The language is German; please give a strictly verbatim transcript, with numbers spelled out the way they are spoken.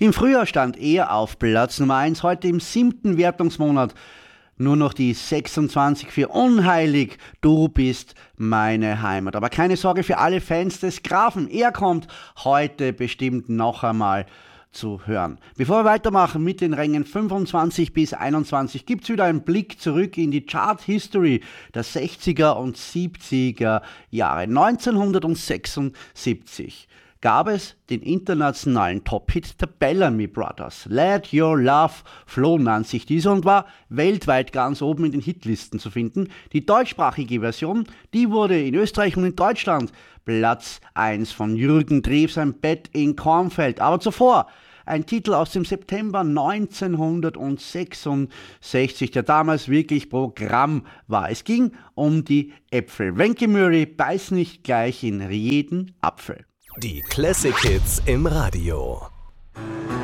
Im Frühjahr stand er auf Platz Nummer eins, heute im siebten Wertungsmonat nur noch die sechsundzwanzig für Unheilig, du bist meine Heimat. Aber keine Sorge für alle Fans des Grafen, er kommt heute bestimmt noch einmal zu hören. Bevor wir weitermachen mit den Rängen fünfundzwanzig bis einundzwanzig, gibt es wieder einen Blick zurück in die Chart-History der sechziger und siebziger Jahre. neunzehnhundertsechsundsiebzig gab es den internationalen Top-Hit der Bellamy Brothers. Let Your Love Flow nannte sich dieser und war weltweit ganz oben in den Hitlisten zu finden. Die deutschsprachige Version, die wurde in Österreich und in Deutschland Platz eins von Jürgen Drews, Ein Bett in Kornfeld. Aber zuvor ein Titel aus dem September neunzehnhundertsechsundsechzig, der damals wirklich Programm war. Es ging um die Äpfel. Wenki Moeri, beiß nicht gleich in jeden Apfel. Die Classic Hits im Radio.